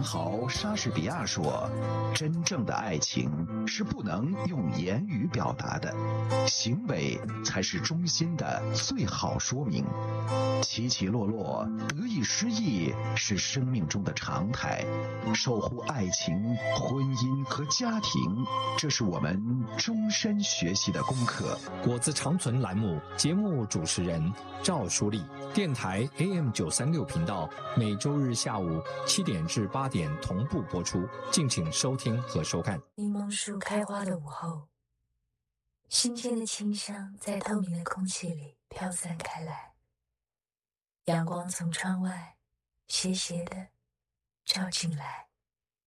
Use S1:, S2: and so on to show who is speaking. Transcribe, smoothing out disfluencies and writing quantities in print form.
S1: 豪莎士比亚说：“真正的爱情是不能用言语表达的，行为才是衷心的最好说明。起起落落，得意失意是生命中的常态。守护爱情、婚姻和家庭，这是我们终身学习的功课。”
S2: 果子长存栏目节目主持人赵淑丽，电台 AM936频道，每周日下午7点至8点同步播出，敬请收听和收看。
S3: 柠檬树开花的午后，新鲜的清香在透明的空气里飘散开来，阳光从窗外斜斜地照进来。